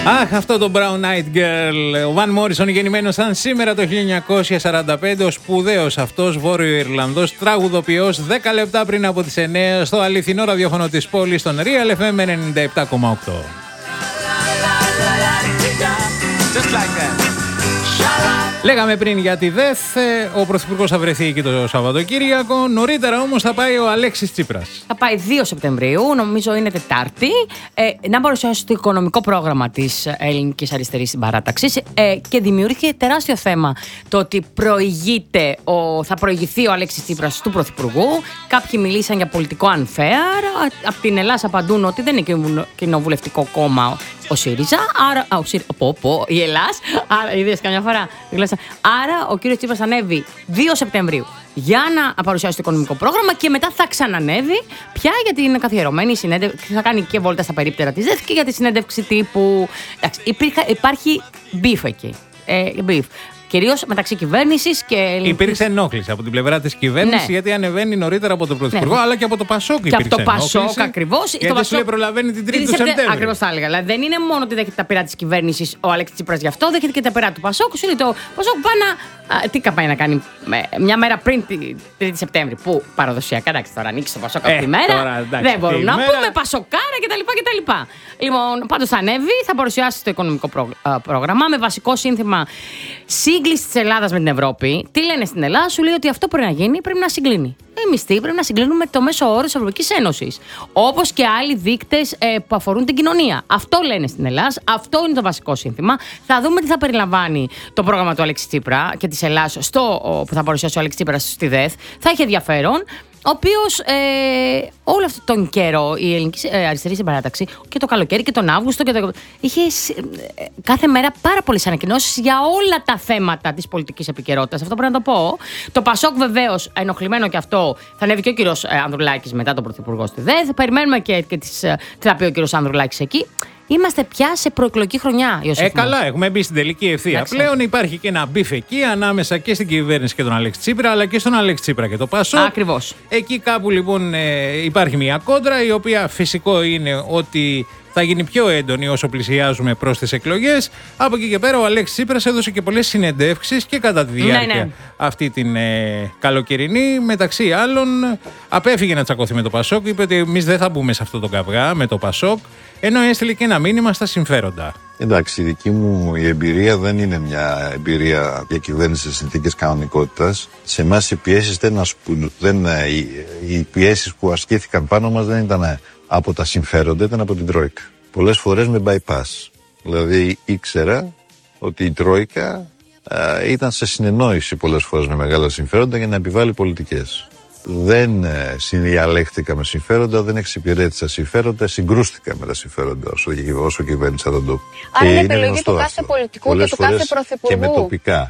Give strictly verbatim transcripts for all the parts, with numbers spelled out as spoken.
Αχ, αυτό το Brown Eyed Girl. Ο Βαν Μόρισον, γεννημένος σαν σήμερα το χίλια εννιακόσια σαράντα πέντε, ο σπουδαίος αυτός Βόρειο Ιρλανδός τραγουδοποιός, δέκα λεπτά πριν από τις εννιά στο αληθινό ραδιόφωνο της πόλης, στον Real εφ εμ ενενήντα επτά κόμμα οκτώ. Just like that. Λέγαμε πριν για τη ΔΕΘ, ο Πρωθυπουργός θα βρεθεί εκεί το Σαββατοκύριακο. Νωρίτερα όμως θα πάει ο Αλέξης Τσίπρας. Θα πάει δύο Σεπτεμβρίου, νομίζω είναι Τετάρτη, ε, να παρουσιάσει το οικονομικό πρόγραμμα της Ελληνικής Αριστερής Συμπαράταξης ε, και δημιουργήθηκε τεράστιο θέμα το ότι προηγείται ο, θα προηγηθεί ο Αλέξης Τσίπρας του Πρωθυπουργού. Κάποιοι μιλήσαν για πολιτικό unfair. Απ' την Ελλάδα απαντούν ότι δεν είναι κοινοβουλευτικό κόμμα ο ΣΥΡΙΖΑ, άρα. Α, ο ΣΥΡΙΖΑ, πω, πω, η Ελλάς. Άρα, είδες καμιά φορά. Άρα, ο κύριος Τσίπρας ανέβει δύο Σεπτεμβρίου για να παρουσιάσει το οικονομικό πρόγραμμα και μετά θα ξανανέβει πια για την καθιερωμένη συνέντευξη. Θα κάνει και βόλτα στα περίπτερα της ΔΕΘ και για τη συνέντευξη τύπου. Εντάξει, υπήρχε, υπάρχει beef εκεί. Ε, beef. Κυρίως μεταξύ κυβέρνησης και ελληνικής. Υπήρξε ενόχληση από την πλευρά της κυβέρνησης, ναι, γιατί ανεβαίνει νωρίτερα από τον Πρωθυπουργό, ναι, αλλά και από το Πασόκ υπήρξε ενόχληση. Και από το Πασόκ ακριβώς. Γιατί το Πασόκ... σου λέει προλαβαίνει την Τρίτη του Σεπτέμβρη. Ακριβώς τα έλεγα. Δηλαδή δεν είναι μόνο ότι δέχεται τα πειρά της κυβέρνησης ο Αλέξης Τσίπρας γι' αυτό, δέχεται και τα πειρά του Πασόκ. Σου λέει το Πασόκ πάει να. Τι πάει να κάνει μια μέρα πριν την Τρίτη Σεπτέμβρη, που παραδοσιακά, εντάξει, τώρα ανοίξει το Πασόκ από τη μέρα. Δεν μπορούμε να πούμε Πασοκάρα κτλ. Λοιπόν, πάντως θα ανέβει, θα παρουσιάσει το οικονομικό πρόγραμμα με βασικό σύνθημα σύγκληση της Ελλάδας με την Ευρώπη. Τι λένε στην Ελλάδα, σου λέει ότι αυτό πρέπει να γίνει, πρέπει να συγκλίνει. Οι μισθοί πρέπει να συγκλίνουν με το μέσο όρο της Ευρωπαϊκής Ένωσης. Όπως και άλλοι δείκτες ε, που αφορούν την κοινωνία. Αυτό λένε στην Ελλάδα, αυτό είναι το βασικό σύνθημα. Θα δούμε τι θα περιλαμβάνει το πρόγραμμα του Αλέξη Τσίπρα και της Ελλάδας στο, που θα παρουσιάσει ο Αλέξη Τσίπρας στη ΔΕΘ. Θα έχει ενδιαφέρον. Ο οποίος ε, όλο αυτόν τον καιρό η Ελληνική ε, Αριστερή Συμπαράταξη και το καλοκαίρι και τον Αύγουστο και το, είχε ε, κάθε μέρα πάρα πολλές ανακοινώσεις για όλα τα θέματα της πολιτικής επικαιρότητας. Αυτό πρέπει να το πω. Το Πασόκ βεβαίως, ενοχλημένο και αυτό, θα ανέβει και ο κύριος ε, Ανδρουλάκης μετά τον Πρωθυπουργό στη ΔΕΘ. Περιμένουμε και, και τις, ε, τι θα πει ο κύριος Ανδρουλάκης εκεί. Είμαστε πια σε προεκλογική χρονιά, Ιωσήφ. Ε, καλά, έχουμε μπει στην τελική ευθεία. Εντάξει. Πλέον υπάρχει και ένα μπιφ εκεί ανάμεσα και στην κυβέρνηση και τον Αλέξη Τσίπρα, αλλά και στον Αλέξη Τσίπρα και το Πασόκ. Ακριβώς. Εκεί κάπου λοιπόν ε, υπάρχει μια κόντρα, η οποία φυσικό είναι ότι θα γίνει πιο έντονη όσο πλησιάζουμε προς τις εκλογές. Από εκεί και πέρα ο Αλέξης Τσίπρας έδωσε και πολλές συνεντεύξεις και κατά τη διάρκεια, ναι, ναι, αυτή την ε, καλοκαιρινή. Μεταξύ άλλων, απέφυγε να τσακωθεί με το Πασόκ, είπε ότι εμείς δεν θα μπούμε σε αυτό το καυγά με το Πασόκ, ενώ έστειλε και ένα μήνυμα στα συμφέροντα. Εντάξει, η δική μου η εμπειρία δεν είναι μια εμπειρία διακυβέρνηση σε συνθήκες κανονικότητας. Σε εμάς οι πιέσεις δεν ασκούν, δεν, οι, οι πιέσεις που ασκήθηκαν πάνω μας δεν ήταν από τα συμφέροντα, ήταν από την Τρόικα. Πολλές φορές με bypass. Δηλαδή ήξερα ότι η Τρόικα α, ήταν σε συνεννόηση πολλές φορές με μεγάλα συμφέροντα για να επιβάλλει πολιτικές. Δεν ε, συνδιαλέχτηκα με συμφέροντα, δεν εξυπηρέτησα συμφέροντα, συγκρούστηκα με τα συμφέροντα όσο, όσο κυβέρνησα τον τόπο. Άρα είναι επιλογή του κάθε πολιτικού πολλές και του κάθε πρωθυπουργού. Και με τοπικά.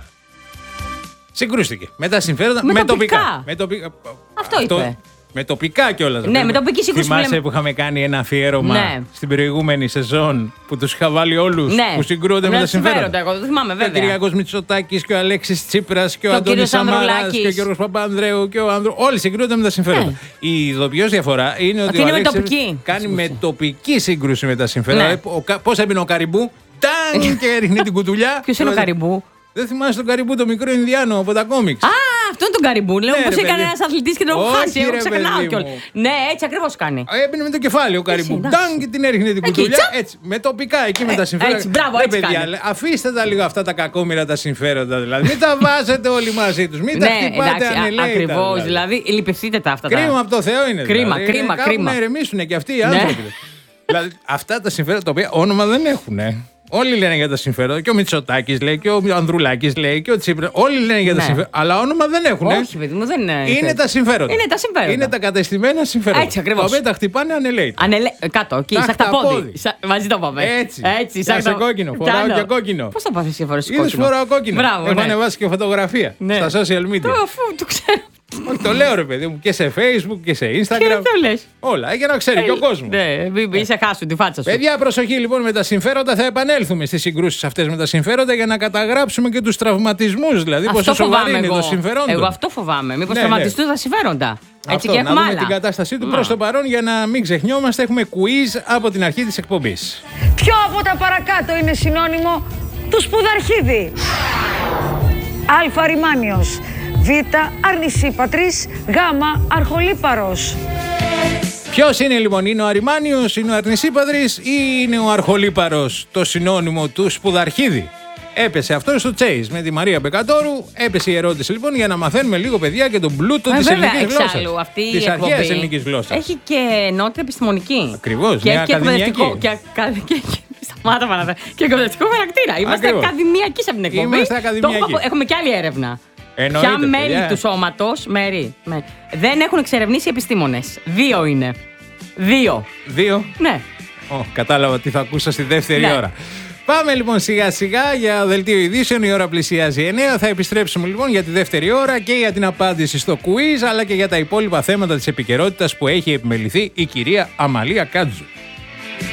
Συγκρούστηκε με τα συμφέροντα, με, με τοπικά. τοπικά. Με τοπικά. Αυτό είπε. Αυτό, με τοπικά κιόλας. Ναι, με τοπική σύγκρουση. Θυμάσαι που, λέμε... που είχαμε κάνει ένα αφιέρωμα, ναι, στην προηγούμενη σεζόν που τους είχα βάλει όλους, ναι, που συγκρούονται με, με τα συμφέροντα. Εγώ το θυμάμαι, βέβαια. Και ο Κυριάκος Μητσοτάκης και ο Αλέξης Τσίπρας και ο, ο Αντώνης Σαμαράς και ο Γιώργος Παπανδρέου και ο Άνδρου. Όλοι συγκρούονται με τα συμφέροντα. Ναι. Η ειδοποιώς διαφορά είναι ότι, ότι ο Αλέξης κάνει με τοπική σύγκρουση με τα συμφέροντα. Ναι. Πώς έμπαινε ο Καριμπού, τάγκ, και έριχνε την κουτουλιά. Ποιος είναι ο Καριμπού? Δεν θυμάσαι τον Καριμπού, το μικρό Ινδιάνο από τα κόμιξ? Α, αυτόν τον Καριμπού. Λέω πως έκανε ένας αθλητής και τον έχω χάσει. Εγώ ξεχνάω κιόλας. Ναι, έτσι ακριβώς κάνει. Έμπαινε με το κεφάλι ο Καριμπού. Τάγκ, και την έριχνε την κουτουλιά. Έτσι, με τοπικά εκεί με τα συμφέροντα. Έτσι, μπράβο, έτσι κάνει. Αφήστε τα λίγο αυτά τα κακόμοιρα τα συμφέροντα δηλαδή. Μην τα βάζετε όλοι μαζί τους. Μην τα χτυπάτε ανελαίητα. Ακριβώς, δηλαδή λυπηθείτε τα αυτά. Κρίμα από το Θεό είναι. Κρίμα, κρίμα, κρίμα. Να ηρεμήσουν και αυτοί οι άνθρωποι. Δηλαδή αυτά τα συμφέροντα τα οποία όνομα δεν έχουν. Όλοι λένε για τα συμφέροντα. Και ο Μητσοτάκης λέει και ο Ανδρουλάκης λέει και ο Τσίπρας. Όλοι λένε για τα, ναι, συμφέροντα. Αλλά όνομα δεν έχουν. Όχι, παιδί μου, δεν είναι. Είναι τα συμφέροντα. Είναι τα συμφέροντα. Είναι τα κατεστημένα συμφέροντα. Έτσι ακριβώς. Τα οποία τα χτυπάνε ανελαίητα. Ανελε... Κάτω, εκεί, σαν τα πόδι. Σα... Μαζί το πάμε. Έτσι. Έτσι σαν το κόκκινο. Φοράω και κόκκινο. Πώς το πάθεις και φορές κόκκινο? Είδες, φοράω κόκκινο. Μπράβο, έχω ανεβάσει και φωτογραφία στα social media. Το αφού το ξέρω. Το λέω ρε παιδί μου και σε Facebook και σε Instagram. Και το λες. Όλα, για να ξέρει και ο κόσμος. Ναι, μην σε χάσουν τη φάτσα σου. Παιδιά, προσοχή λοιπόν με τα συμφέροντα. Θα επανέλθουμε στις συγκρούσεις αυτές με τα συμφέροντα για να καταγράψουμε και τους τραυματισμούς. Δηλαδή, πόσο σοβαρή είναι το συμφέρον. Εγώ αυτό φοβάμαι. Μήπως τραυματιστούν τα συμφέροντα. Έτσι αυτό, και να δούμε άλλα. την κατάστασή του προς το παρόν για να μην ξεχνιόμαστε. Έχουμε quiz από την αρχή της εκπομπής. Ποιο από τα παρακάτω είναι συνώνυμο του σπουδαρχίδι? Α. Ρημάνιος, Β. Αρνησίπατρης, Γ. Αρχολύπαρος. Ποιος είναι λοιπόν, είναι ο Αρημάνιος, είναι ο Αρνησίπατρης ή είναι ο Αρχολύπαρος, το συνώνυμο του σπουδαρχίδι? Έπεσε αυτό στο Chase με τη Μαρία Μπεκατόρου. Έπεσε η ερώτηση λοιπόν για να μαθαίνουμε λίγο, παιδιά, και τον πλούτο της ελληνικής γλώσσας. Της αρχαίας ελληνικής γλώσσας. Έχει και ενότητα επιστημονική. Ακριβώς, και μια έχει ακαδημιακή. Και, ακα, και, σταμάτα παραδέ. Και εκπαιδευτικό χαρακτήρα. Είμαστε Ακριβώς. ακαδημιακοί σε αυτήν την εκπομπή. Είμαστε ακαδημιακοί. Το, έχουμε και άλλη έρευνα. Εννοείται, ποια μέλη παιδιά. του σώματος μέρη, με, δεν έχουν εξερευνήσει επιστήμονες. Δύο είναι. Δύο. Δύο. Ναι. Oh, κατάλαβα τι θα ακούσα στη δεύτερη Ναι. ώρα. Πάμε λοιπόν σιγά σιγά για δελτίο ειδήσεων. Η ώρα πλησιάζει εννέα. Θα επιστρέψουμε λοιπόν για τη δεύτερη ώρα και για την απάντηση στο quiz, αλλά και για τα υπόλοιπα θέματα της επικαιρότητας που έχει επιμεληθεί η κυρία Αμαλία Κάτζου.